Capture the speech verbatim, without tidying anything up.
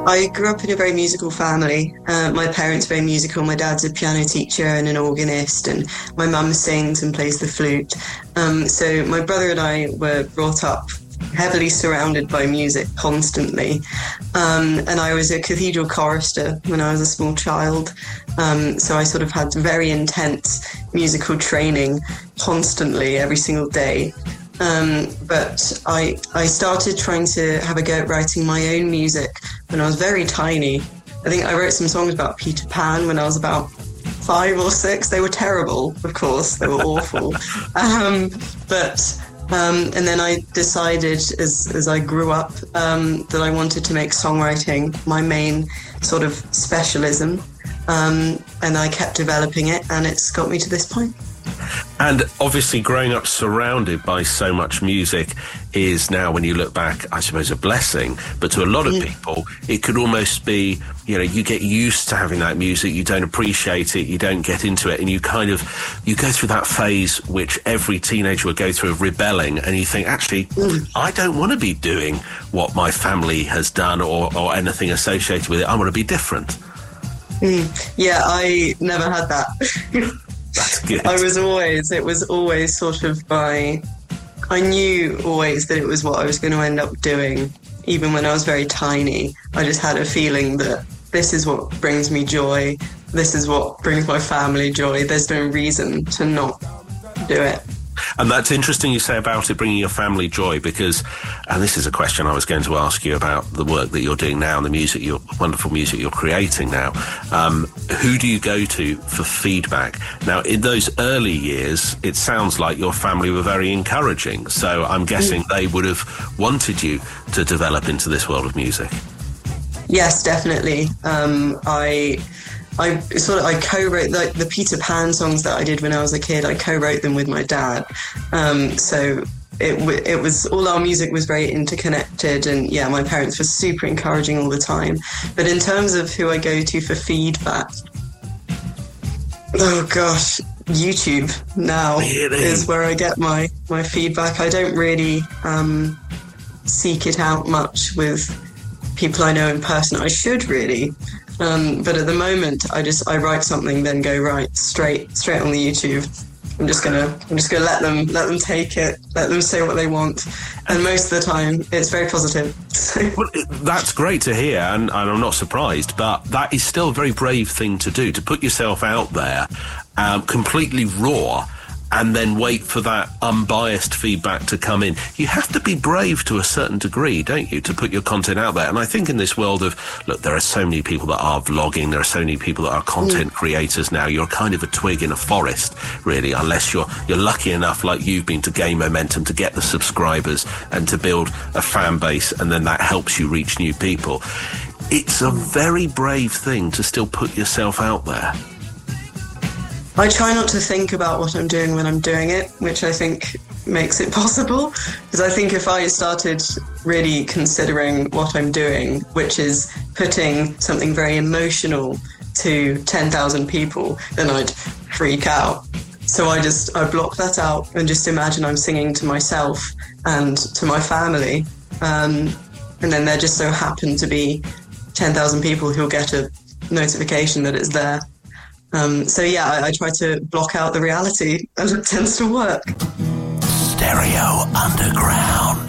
I grew up in a very musical family. Uh, my parents are very musical. My dad's a piano teacher and an organist, and my mum sings and plays the flute. Um, so my brother and I were brought up heavily surrounded by music constantly. Um, and I was a cathedral chorister when I was a small child. Um, so I sort of had very intense musical training constantly every single day. Um, but I I started trying to have a go at writing my own music when I was very tiny. I think I wrote some songs about Peter Pan when I was about five or six. They were terrible, of course. They were awful. Um, but um, and then I decided as as I grew up um, that I wanted to make songwriting my main sort of specialism. Um, and I kept developing it, and it's got me to this point. And obviously growing up surrounded by so much music is now, when you look back, I suppose a blessing. But to a lot of yeah. people, it could almost be, you know, you get used to having that music, you don't appreciate it, you don't get into it, and you kind of, you go through that phase which every teenager would go through of rebelling, and you think, actually, mm. I don't want to be doing what my family has done or, or anything associated with it. I want to be different. Mm. Yeah, I never had that. That's good. I was always, it was always sort of my, I knew always that it was what I was going to end up doing. Even when I was very tiny, I just had a feeling that this is what brings me joy. This is what brings my family joy. There's no reason to not do it. And that's interesting you say about it bringing your family joy, because, and this is a question I was going to ask you about the work that you're doing now and the music, your wonderful music you're creating now. Um, who do you go to for feedback? Now, in those early years, it sounds like your family were very encouraging. So I'm guessing mm. they would have wanted you to develop into this world of music. Yes, definitely. Um, I... I sort of I co-wrote like the Peter Pan songs that I did when I was a kid. I co-wrote them with my dad, um, so it w- it was all our music was very interconnected, and yeah, my parents were super encouraging all the time. But in terms of who I go to for feedback, oh gosh, YouTube now really? is where I get my my feedback. I don't really um, seek it out much with people I know in person. I should really. Um, but at the moment, I just I write something, then go right straight straight on the YouTube. I'm just gonna I'm just gonna let them let them take it, let them say what they want, and most of the time it's very positive. Well, that's great to hear, and, and I'm not surprised. But that is still a very brave thing to do, to put yourself out there, um, completely raw, and then wait for that unbiased feedback to come in. You have to be brave to a certain degree, don't you, to put your content out there. And I think in this world of, look, there are so many people that are vlogging, there are so many people that are content mm. creators now. You're kind of a twig in a forest, really, unless you're you're lucky enough, like you've been, to gain momentum, to get the subscribers and to build a fan base, and then that helps you reach new people. It's a very brave thing to still put yourself out there. I try not to think about what I'm doing when I'm doing it, which I think makes it possible. Because I think if I started really considering what I'm doing, which is putting something very emotional to ten thousand people, then I'd freak out. So I just, I block that out and just imagine I'm singing to myself and to my family. Um, and then there just so happen to be ten thousand people who'll get a notification that it's there. Um, so yeah, I, I try to block out the reality, and it tends to work. Stereo Underground.